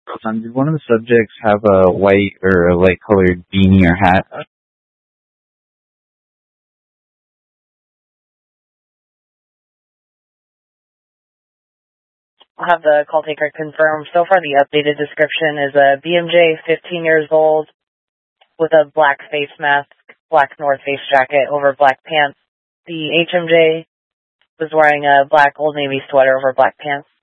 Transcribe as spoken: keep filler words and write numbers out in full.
Um, did one of the subjects have a white or a light colored beanie or hat? I'll have the call taker confirm. So far, the updated description is a B M J, fifteen years old, with a black face mask, black North Face jacket over black pants. The H M J was wearing a black Old Navy sweater over black pants.